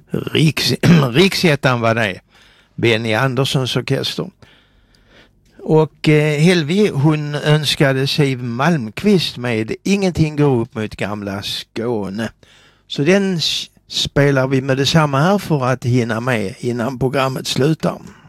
Riksettan var det. Benny Anderssons orkester. Och Helvi, hon önskade Siw Malmkvist med Ingenting går upp mot gamla Skåne. Så den spelar vi med detsamma här för att hinna med innan programmet slutar.